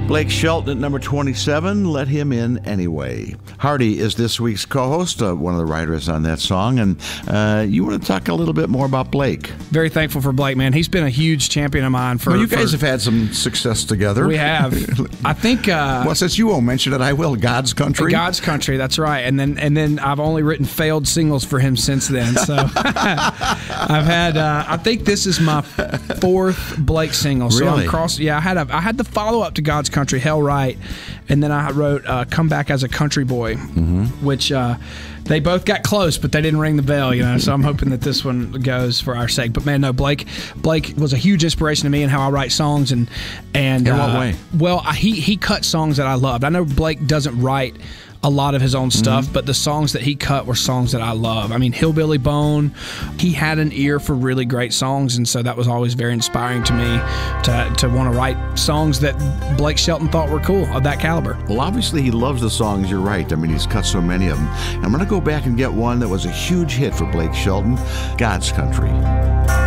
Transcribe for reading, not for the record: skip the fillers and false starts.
Blake Shelton at number 27, Let Him In Anyway. Hardy is this week's co-host, one of the writers on that song, and you want to talk a little bit more about Blake. Very thankful for Blake, man. He's been a huge champion of mine for... Well, you guys have had some success together. We have. I think... well, since you won't mention it, I will. God's Country. God's Country, that's right. And then I've only written failed singles for him since then. So I've had... I think this is my fourth Blake single. So really? I had the follow-up to God's Country, Hell Right, and then I wrote Come Back as a Country Boy, which they both got close, but they didn't ring the bell, so I'm hoping that this one goes for our sake. But man, no, Blake was a huge inspiration to me in how I write songs. And in what way? Well, he cut songs that I loved. I know Blake doesn't write a lot of his own stuff, but the songs that he cut were songs that I love. I mean, Hillbilly Bone, he had an ear for really great songs, and so that was always very inspiring to me to want to write songs that Blake Shelton thought were cool, of that caliber. Well, obviously he loves the songs, you're right. I mean, he's cut so many of them. And I'm going to go back and get one that was a huge hit for Blake Shelton, God's Country.